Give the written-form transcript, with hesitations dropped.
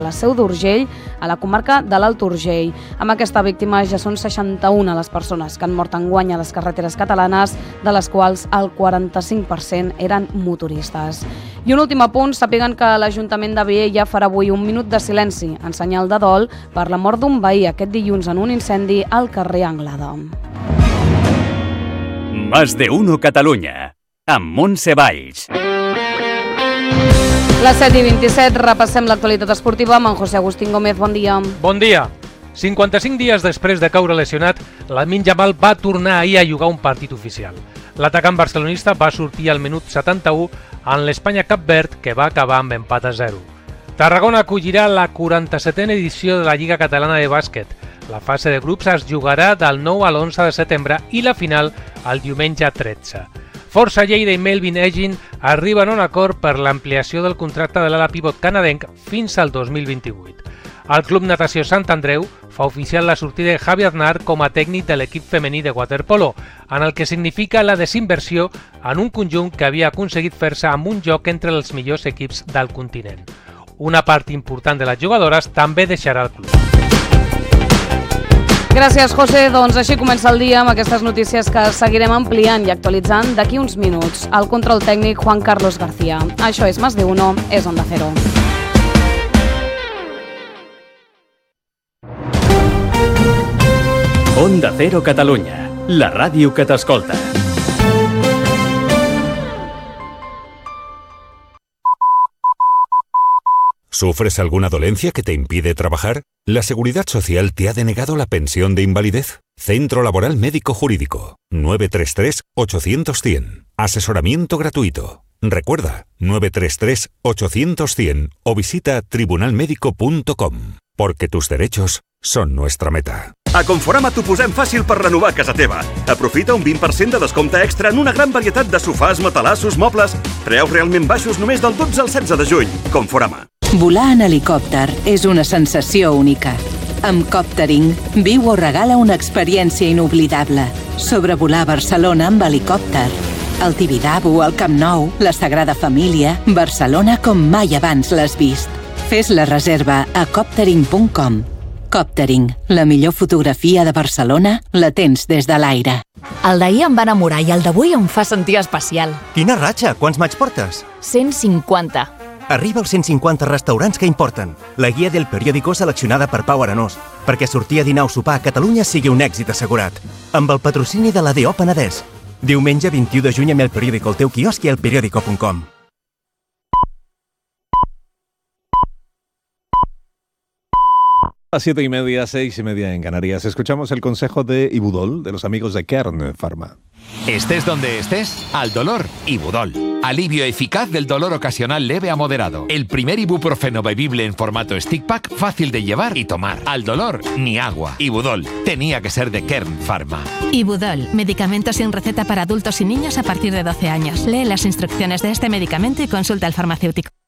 la Seu d'Urgell, a la comarca de l'Alt Urgell. Amb aquesta víctima ja són 61 les persones que han mort enguany a les carreteres catalanes, de les quals el 45% eren motoristes. I un últim apunt, sàpiguen que l'Ajuntament de Viella farà avui un minut de silenci en senyal de dol per la mort d'un veí aquest dilluns en un incendi al carrer Anglada. Más de uno Catalunya, amb Montse Valls. Les 7:27, repassem l'actualitat esportiva amb en José Agustín Gómez. Bon dia. Bon dia. 55 dies després de caure lesionat, Lamine Yamal va tornar ahir a jugar un partit oficial. L'atacant barcelonista va sortir al minut 71 en l'Espanya Cap Verd, que va acabar amb empat a 0. Tarragona acollirà la 47a edició de la Lliga Catalana de Bàsquet. La fase de grups es jugarà del 9 a l'11 de setembre i la final el diumenge 13. Força Lleida i Melvin Egin arriben a un acord per l'ampliació del contracte de l'ala pivot canadenc fins al 2028. El Club Natació Sant Andreu fa oficial la sortida de Javi Aznar com a tècnic de l'equip femení de waterpolo, en el que significa la desinversió en un conjunt que havia aconseguit fer-se amb un lloc entre els millors equips del continent. Una part important de les jugadores també deixarà el club. Gràcies, José. Doncs així comença el dia amb aquestes notícies que seguirem ampliant i actualitzant d'aquí uns minuts. Al control tècnic, Juan Carlos García. Això és Más de Uno, és Onda Cero. Onda Cero Catalunya, la ràdio que t'escolta. ¿Sufres alguna dolencia que te impide trabajar? ¿La Seguridad Social te ha denegado la pensión de invalidez? Centro Laboral Médico Jurídico. 933-800-100. Asesoramiento gratuito. Recuerda, 933-800-100 o visita tribunalmedico.com. Porque tus derechos són nuestra meta. A Conforama t'ho posem fàcil per renovar casa teva. Aprofita un 20% de descompte extra en una gran varietat de sofàs, matalassos, mobles. Preus realment baixos només del 12 al 16 de juny. Conforama. Volar en helicòpter és una sensació única. Amb Coptering, viu o regala una experiència inoblidable. Sobrevolar Barcelona amb helicòpter. El Tibidabo, el Camp Nou, la Sagrada Família, Barcelona com mai abans l'has vist. Fes la reserva a coptering.com. Coptering, la millor fotografia de Barcelona la tens des de l'aire. El d'ahir em va enamorar i el d'avui em fa sentir especial. Quina ratxa! Quants maig portes? 150. Arriba als 150 restaurants que importen. La guia del periòdico seleccionada per Pau Arenós, perquè sortir a dinar o sopar a Catalunya sigui un èxit assegurat. Amb el patrocini de l'ADO Penedès. Diumenge 21 de juny amb el periòdico al teu quiosc i al periódico.com. A 7:30, 6:30 en Canarias. Escuchamos el consejo de Ibudol, de los amigos de Kern Pharma. Estés donde estés, al dolor, Ibudol. Alivio eficaz del dolor ocasional leve a moderado. El primer ibuprofeno bebible en formato stick pack, fácil de llevar y tomar. Al dolor, ni agua. Ibudol, tenía que ser de Kern Pharma. Ibudol, medicamento sin receta para adultos y niños a partir de 12 años. Lee las instrucciones de este medicamento y consulta al farmacéutico.